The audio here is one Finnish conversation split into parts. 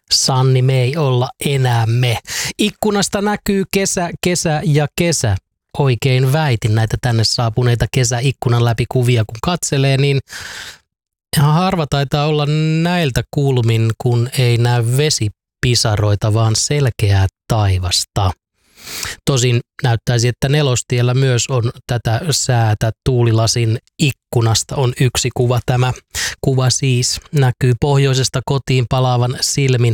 Sanni, me ei olla enää me. Ikkunasta näkyy kesä, kesä ja kesä. Oikein väitin näitä tänne saapuneita kesäikkunan läpi kuvia, kun katselee, niin ihan harva taitaa olla näiltä kulmin, kun ei näy vesipisaroita, vaan selkeää taivasta. Tosin näyttäisi, että Nelostiellä myös on tätä säätä. Tuulilasin ikkunasta on yksi kuva. Tämä kuva siis näkyy pohjoisesta kotiin palaavan silmin.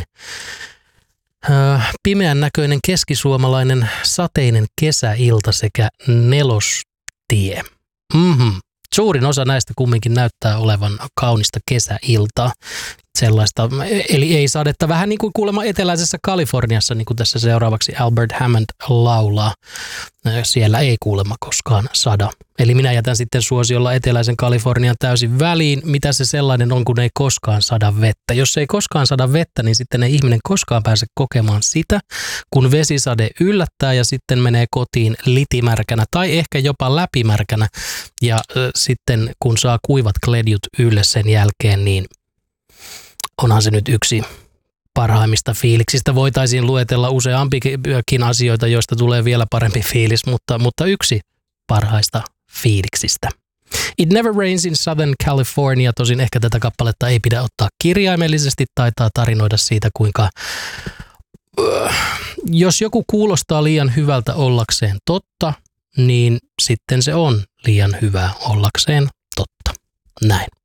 Pimeän näköinen keskisuomalainen sateinen kesäilta sekä Nelostie. Suurin osa näistä kumminkin näyttää olevan kaunista kesäiltaa. Sellaista, eli ei sadetta, vähän niin kuin kuulemma eteläisessä Kaliforniassa, niin kuin tässä seuraavaksi Albert Hammond laulaa. Siellä ei kuulemma koskaan sada. Eli minä jätän sitten suosiolla eteläisen Kalifornian täysin väliin. Mitä se sellainen on, kun ei koskaan sada vettä? Jos ei koskaan sada vettä, niin sitten ei ihminen koskaan pääse kokemaan sitä, kun vesisade yllättää ja sitten menee kotiin litimärkänä tai ehkä jopa läpimärkänä. Ja sitten kun saa kuivat kledjut ylle sen jälkeen, niin onhan se nyt yksi parhaimmista fiiliksistä. Voitaisiin luetella useampikin asioita, joista tulee vielä parempi fiilis, mutta yksi parhaista fiiliksistä. It Never Rains in Southern California. Tosin ehkä tätä kappaletta ei pidä ottaa kirjaimellisesti. Taitaa tarinoida siitä, kuinka jos joku kuulostaa liian hyvältä ollakseen totta, niin sitten se on liian hyvää ollakseen totta. Näin.